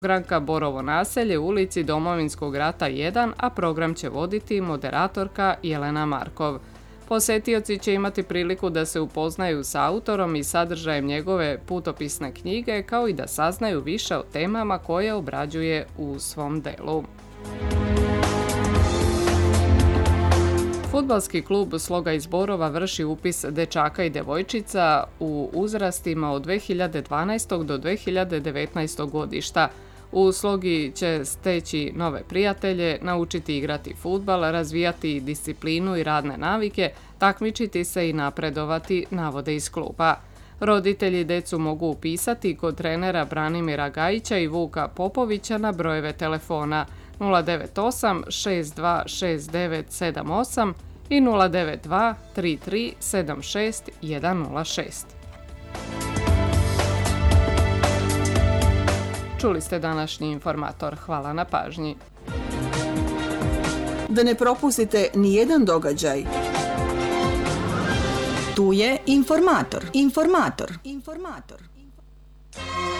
Granka Borovo naselje u ulici Domovinskog rata 1, a program će voditi moderatorka Jelena Markov. Posetioci će imati priliku da se upoznaju sa autorom i sadržajem njegove putopisne knjige, kao i da saznaju više o temama koje obrađuje u svom delu. Fudbalski klub Sloga iz Borova vrši upis dečaka i devojčica u uzrastima od 2012. do 2019. godišta. U Slogi će steći nove prijatelje, naučiti igrati fudbal, razvijati disciplinu i radne navike, takmičiti se i napredovati, navode iz kluba. Roditelji decu mogu upisati kod trenera Branimira Gajića i Vuka Popovića na brojeve telefona 098 62 6978 i 092 33 76 106. Čuli ste današnji informator. Hvala na pažnji. Da ne propustite ni jedan događaj. Tu je informator.